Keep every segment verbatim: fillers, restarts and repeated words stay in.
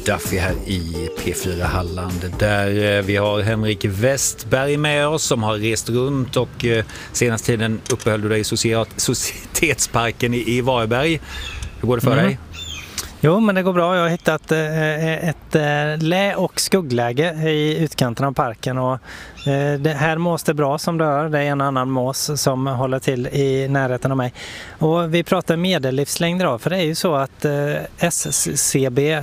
Duffy här i P fyra Halland, där vi har Henrik Westberg med oss som har rest runt och senaste tiden uppehöll du dig i Societetsparken i Varberg. Hur går det för mm. dig? Jo, men det går bra. Jag har hittat ett lä- och skuggläge i utkanten av parken och det här mås det bra som det är. Det är en annan mås som håller till i närheten av mig. Och vi pratar medellivslängd idag, för det är ju så att S C B,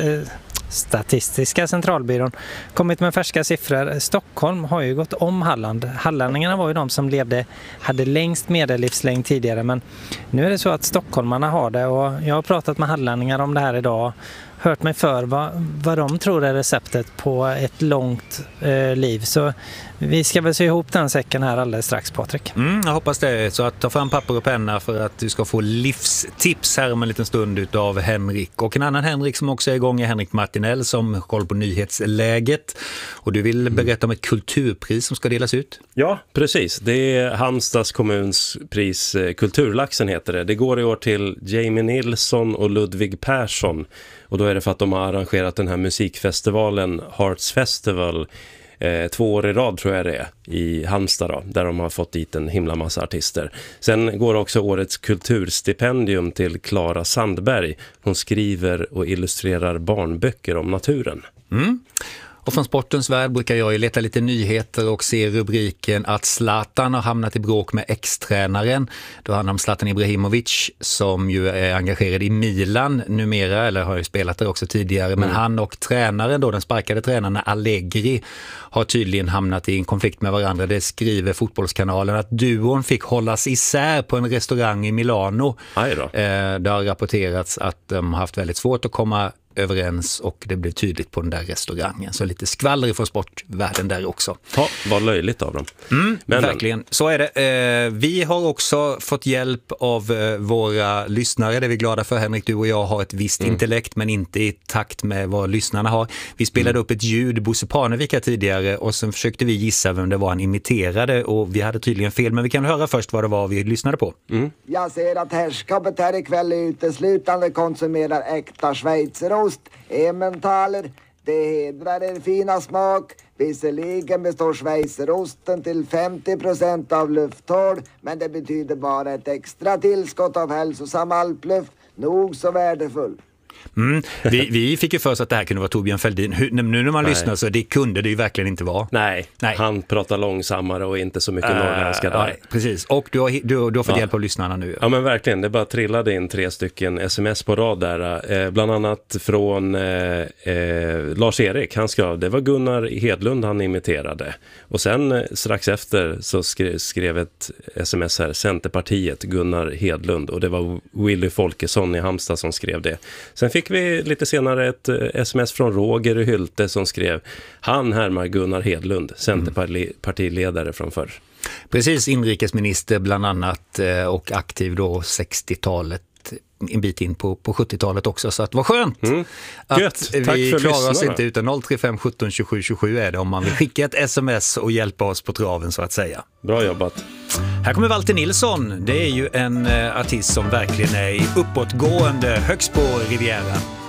Statistiska centralbyrån, kommit med färska siffror. Stockholm har ju gått om Halland. Hallänningarna var ju de som levde, hade längst medellivslängd tidigare, men nu är det så att stockholmarna har det, och jag har pratat med hallänningar om det här idag, hört mig för vad, vad de tror är receptet på ett långt eh, liv. Så vi ska väl se ihop den säcken här alldeles strax, Patrik. Mm, jag hoppas det. Så att ta fram papper och penna för att du ska få livstips här om en liten stund utav Henrik. Och en annan Henrik som också är igång är Henrik Martinell som koll på nyhetsläget. Och du vill berätta om ett kulturpris som ska delas ut? Ja, precis. Det är Halmstads kommuns pris, Kulturlaxen heter det. Det går i år till Jamie Nilsson och Ludvig Persson. Och då är det för att de har arrangerat den här musikfestivalen Hearts Festival eh, två år i rad tror jag det är i Halmstad då, där de har fått dit en himla massa artister. Sen går också årets kulturstipendium till Clara Sandberg. Hon skriver och illustrerar barnböcker om naturen. Mm. Och från sportens värld brukar jag ju leta lite nyheter och se rubriken att Zlatan har hamnat i bråk med ex-tränaren. Då handlar det om Zlatan Ibrahimovic som ju är engagerad i Milan numera, eller har ju spelat där också tidigare. Mm. Men han och tränaren då, den sparkade tränaren Allegri, har tydligen hamnat i en konflikt med varandra. Det skriver Fotbollskanalen att duon fick hållas isär på en restaurang i Milano. Aj då. Det har rapporterats att de har haft väldigt svårt att komma överens och det blev tydligt på den där restaurangen. Så lite skvaller från sportvärlden där också. Ja, vad löjligt av dem. Mm, men verkligen, så är det. Vi har också fått hjälp av våra lyssnare. Det är vi glada för. Henrik, du och jag har ett visst mm. intellekt, men inte i takt med vad lyssnarna har. Vi spelade mm. upp ett ljud, Bosse Parnevik tidigare, och sen försökte vi gissa vem det var han imiterade, och vi hade tydligen fel, men vi kan höra först vad det var vi lyssnade på. Mm. Jag ser att herrskapet här ikväll uteslutande konsumerar äkta schweizerost. Emmentaler, det hedrar er fina smak. Visserligen består schweizerosten till femtio procent av lufthål, men det betyder bara ett extra tillskott av hälsosam alpluft, nog så värdefull. Mm. Vi, vi fick ju för oss att det här kunde vara Torbjörn Fälldin. Hur, nu när man Nej. lyssnar så det kunde det ju verkligen inte vara. Nej, Nej. han pratar långsammare och inte så mycket uh, norrländska där. Nej, precis, och du har, du, du har fått ja. hjälp av lyssnarna nu. Ja, men verkligen, det bara trillade in tre stycken sms på rad där. Eh, bland annat från eh, eh, Lars-Erik, han skrev, det var Gunnar Hedlund han imiterade. Och sen eh, strax efter så skrev, skrev ett sms här, Centerpartiet, Gunnar Hedlund. Och det var Willy Folkesson i Halmstad som skrev det. Sen fick vi lite senare ett sms från Roger Hylte som skrev, han härmar Gunnar Hedlund, Centerpartiledare från förr. Precis, inrikesminister bland annat och aktiv då sextiotalet, en bit in på, på sjuttiotalet också, så att vad skönt mm. att Gött. vi Tack för klarar oss lyssnarna. inte utan noll tre fem sjutton tjugosju tjugosju är det om man vill skicka ett sms och hjälpa oss på traven så att säga. Bra jobbat. Här kommer Walter Nilsson, det är ju en artist som verkligen är i uppåtgående högst på Rivieran.